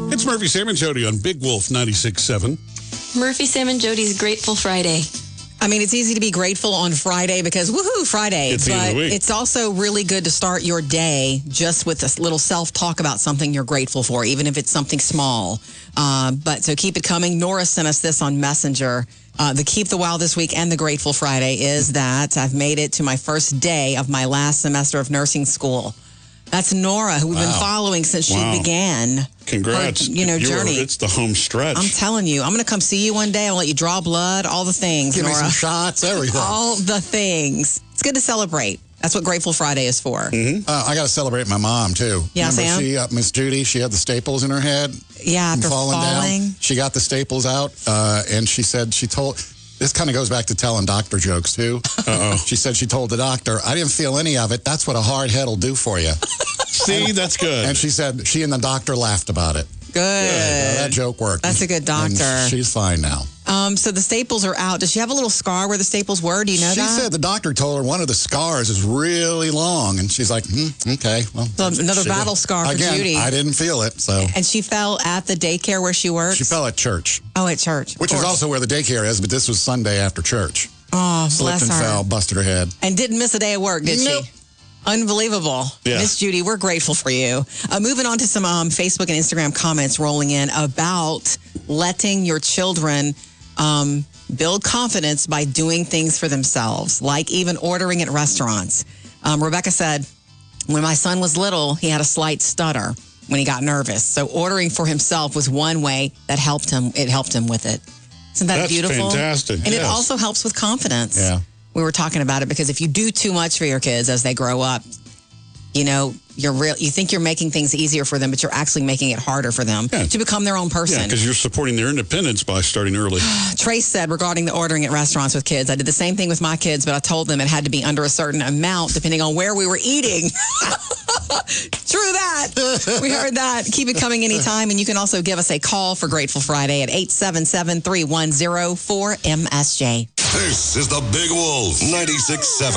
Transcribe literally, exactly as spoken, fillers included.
It's Murphy, Sam, and Jody on Big Wolf ninety-six point seven. Murphy, Sam, and Jody's Grateful Friday. I mean, it's easy to be grateful on Friday because, woohoo, Friday. It's the end of but the week. It's also really good to start your day just with a little self-talk about something you're grateful for, even if it's something small. Uh, but so keep it coming. Nora sent us this on Messenger. Uh, the Keep the Wow this week and the Grateful Friday is that I've made it to my first day of my last semester of nursing school. That's Nora, who we've Wow. been following since Wow. she began. Congrats. Her, you know, You're- journey. It's the home stretch. I'm telling you, I'm going to come see you one day. I'll let you draw blood, all the things, Give me Nora. some shots, everything. All the things. It's good to celebrate. That's what Grateful Friday is for. Mm-hmm. Uh, I got to celebrate my mom, too. Yeah, Remember Sam? she, uh, Miss Judy, she had the staples in her head. Yeah, and after falling, falling. down. She got the staples out, uh, and she said she told... This kind of goes back to telling doctor jokes, too. Uh-oh. She said she told the doctor, I didn't feel any of it. That's what a hard head will do for you. See, that's good. And she said she and the doctor laughed about it. Good. Uh, that joke worked. That's a good And doctor. she's fine now. Um, so the staples are out. Does she have a little scar where the staples were? Do you know she that? said the doctor told her one of the scars is really long, and she's like, hmm, okay. Well, So another she battle did. scar for Again, Judy. I didn't feel it, so And she fell at the daycare where she works? she fell at church, Oh, at church. of which is course. also where the daycare is, but this was Sunday after church. Oh, Slipped bless and her. fell, busted her head. And didn't miss a day of work, did Nope. she? Unbelievable. Yeah. Miss Judy, we're grateful for you. Uh, moving on to some um, Facebook and Instagram comments rolling in about letting your children um, build confidence by doing things for themselves, like even ordering at restaurants. Um, Rebecca said, when my son was little, he had a slight stutter when he got nervous. So ordering for himself was one way that helped him. It helped him with it. Isn't that That's beautiful? fantastic, And it yes. also helps with confidence. Yeah. We were talking about it because if you do too much for your kids as they grow up, you know, you're real. You think you're making things easier for them, but you're actually making it harder for them Yeah. to become their own yeah, person. because you're supporting their independence by starting early. Trace said regarding the ordering at restaurants with kids, I did the same thing with my kids, but I told them it had to be under a certain amount depending on where we were eating. True that. We heard that. Keep it coming anytime. And you can also give us a call for Grateful Friday at eight seven seven, three one zero, four M S J. This is the Big Wolf ninety-six point seven.